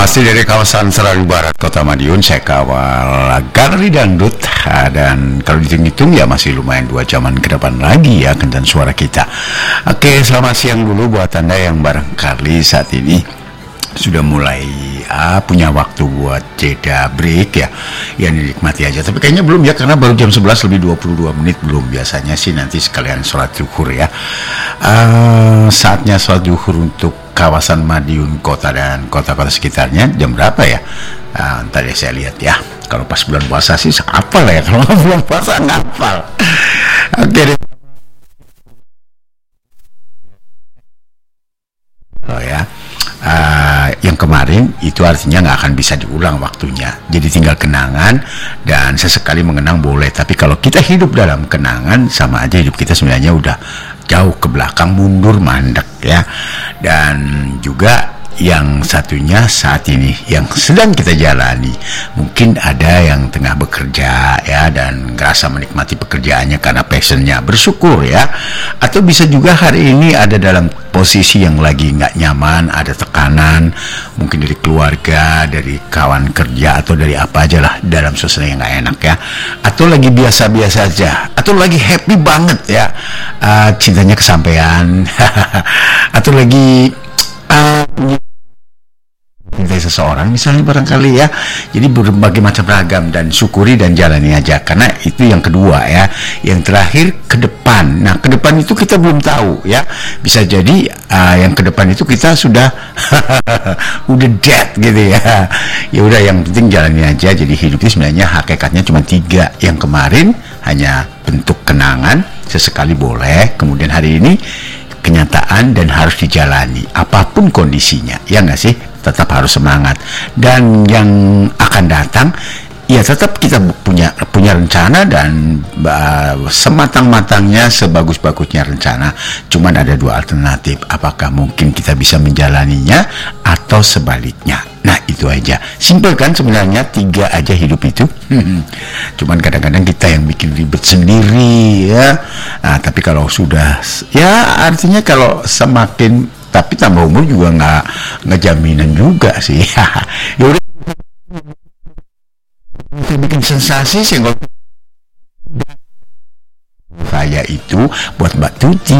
Masih dari kawasan Serayu Barat, Kota Madiun, saya kawal Galeri Dangdut. Dan kalau dihitung-hitung ya masih lumayan 2 jaman ke depan lagi ya kencan suara kita. Oke, selamat siang dulu buat Anda yang barangkali saat ini sudah mulai punya waktu buat jeda break ya. Ya dinikmati aja, tapi kayaknya belum ya, karena baru jam 11 lebih 22 menit. Belum, biasanya sih nanti sekalian sholat zuhur ya. Saatnya sholat zuhur untuk kawasan Madiun Kota dan kota-kota sekitarnya jam berapa ya? Ntar ya saya lihat ya. Kalau pas bulan puasa sih hafal ya, kalau bulan puasa nggak hafal. Oke deh. Oh ya, yang kemarin itu artinya nggak akan bisa diulang waktunya. Jadi tinggal kenangan, dan sesekali mengenang boleh. Tapi kalau kita hidup dalam kenangan, sama aja hidup kita sebenarnya udah jauh ke belakang, mundur mandek ya. Dan juga yang satunya saat ini yang sedang kita jalani, mungkin ada yang tengah bekerja ya dan ngerasa menikmati pekerjaannya karena passionnya, bersyukur ya. Atau bisa juga hari ini ada dalam posisi yang lagi nggak nyaman, ada tekanan mungkin dari keluarga, dari kawan kerja, atau dari apa aja lah, dalam suasana yang nggak enak ya. Atau lagi biasa-biasa aja, atau lagi happy banget ya, cintanya kesampaian atau lagi mencintai seseorang misalnya barangkali ya. Jadi berbagai macam ragam, dan syukuri dan jalani aja, karena itu yang kedua ya. Yang terakhir ke depan. Nah, ke depan itu kita belum tahu ya. Bisa jadi yang ke depan itu kita sudah udah dead gitu ya. Ya udah, yang penting jalani aja. Jadi hidup itu sebenarnya hakikatnya cuma 3. Yang kemarin hanya bentuk kenangan, sesekali boleh. Kemudian hari ini kenyataan dan harus dijalani apapun kondisinya, ya nggak sih? Tetap harus semangat. Dan yang akan datang ya tetap kita punya rencana, dan sematang-matangnya, sebagus-bagusnya rencana. Cuman ada 2 alternatif, apakah mungkin kita bisa menjalaninya atau sebaliknya. Nah itu aja, simple kan sebenarnya, 3 aja hidup itu. Cuman kadang-kadang kita yang bikin ribet sendiri ya. Nah, tapi kalau sudah ya, artinya kalau semakin, tapi tambah umur juga nggak jaminan juga sih. Ya udah, bikin sensasi sih. Saya itu buat Mbak Tuti,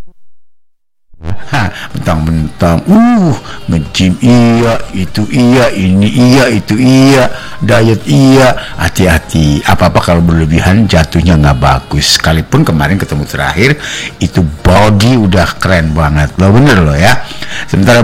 mentang-mentang nge-gym iya, itu iya, ini iya, itu iya, diet iya. Hati-hati, apa-apa kalau berlebihan jatuhnya nggak bagus. Sekalipun kemarin ketemu terakhir itu body udah keren banget loh, bener loh ya. Sementara